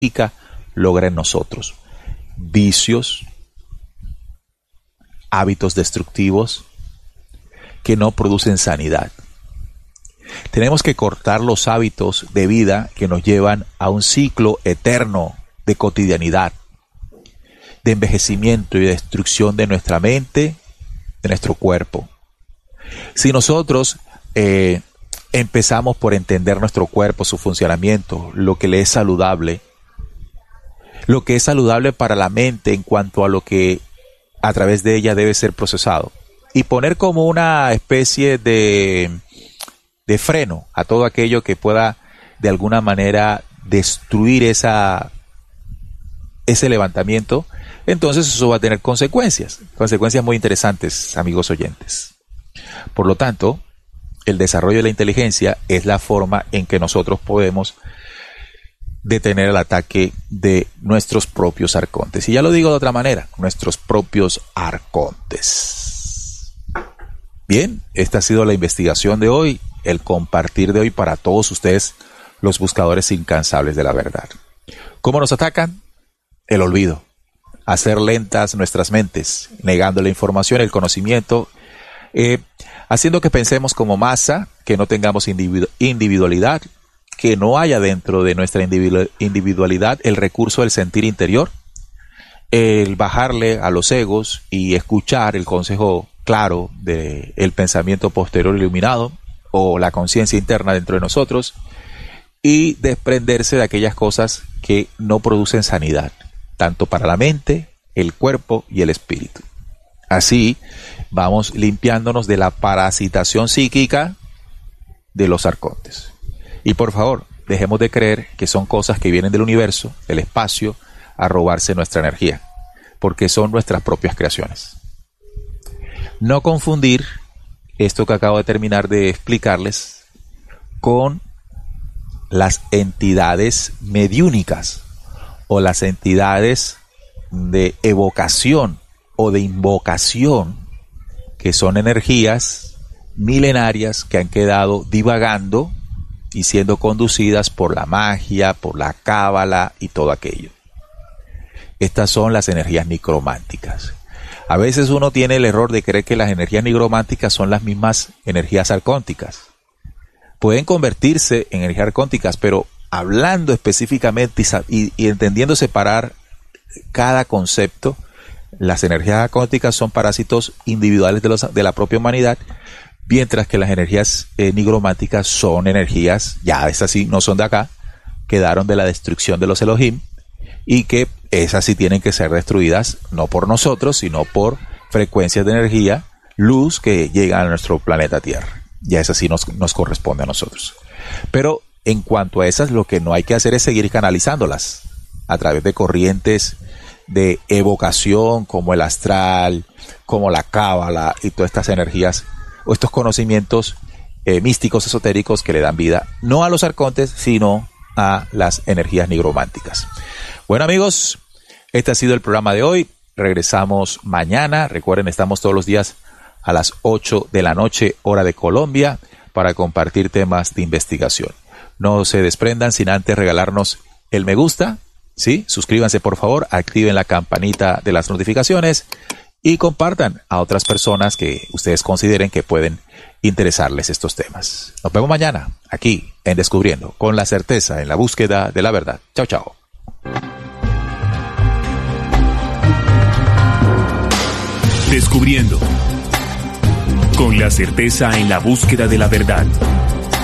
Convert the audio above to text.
logra en nosotros. Vicios, hábitos destructivos que no producen sanidad. Tenemos que cortar los hábitos de vida que nos llevan a un ciclo eterno de cotidianidad, de envejecimiento y destrucción de nuestra mente, de nuestro cuerpo. Si nosotros empezamos por entender nuestro cuerpo, su funcionamiento, lo que le es saludable, lo que es saludable para la mente en cuanto a lo que a través de ella debe ser procesado, y poner como una especie de freno a todo aquello que pueda de alguna manera destruir ese levantamiento, entonces eso va a tener consecuencias muy interesantes, amigos oyentes. Por lo tanto, el desarrollo de la inteligencia es la forma en que nosotros podemos detener el ataque de nuestros propios arcontes. Y ya lo digo de otra manera, nuestros propios arcontes. Bien, esta ha sido la investigación de hoy, el compartir de hoy para todos ustedes, los buscadores incansables de la verdad. ¿Cómo nos atacan? El olvido. Hacer lentas nuestras mentes, negando la información, el conocimiento, haciendo que pensemos como masa, que no tengamos individualidad, que no haya dentro de nuestra individualidad el recurso del sentir interior, el bajarle a los egos y escuchar el consejo claro del pensamiento posterior iluminado o la conciencia interna dentro de nosotros, y desprenderse de aquellas cosas que no producen sanidad, tanto para la mente, el cuerpo y el espíritu. Así vamos limpiándonos de la parasitación psíquica de los arcontes. Y por favor, dejemos de creer que son cosas que vienen del universo, del espacio, a robarse nuestra energía, porque son nuestras propias creaciones. No confundir esto que acabo de terminar de explicarles con las entidades mediúnicas o las entidades de evocación o de invocación, que son energías milenarias que han quedado divagando y siendo conducidas por la magia, por la cábala y todo aquello. Estas son las energías nigrománticas. A veces uno tiene el error de creer que las energías nigrománticas son las mismas energías arcónticas. Pueden convertirse en energías arcónticas, pero hablando específicamente y entendiendo separar cada concepto, las energías arcónticas son parásitos individuales de la propia humanidad, mientras que las energías nigrománticas son energías, ya esas sí no son de acá, quedaron de la destrucción de los Elohim, y que esas sí tienen que ser destruidas, no por nosotros, sino por frecuencias de energía, luz que llegan a nuestro planeta Tierra. Ya esas sí nos corresponde a nosotros. Pero en cuanto a esas, lo que no hay que hacer es seguir canalizándolas a través de corrientes de evocación como el astral, como la cábala y todas estas energías o estos conocimientos místicos, esotéricos que le dan vida no a los arcontes, sino a las energías nigrománticas. Bueno, amigos, este ha sido el programa de hoy. Regresamos mañana. Recuerden, estamos todos los días a las 8 de la noche, hora de Colombia, para compartir temas de investigación. No se desprendan sin antes regalarnos el me gusta, ¿sí? Suscríbanse, por favor, activen la campanita de las notificaciones y compartan a otras personas que ustedes consideren que pueden interesarles estos temas. Nos vemos mañana, aquí en Descubriendo, con la certeza en la búsqueda de la verdad. Chao, chao. Descubriendo, con la certeza en la búsqueda de la verdad.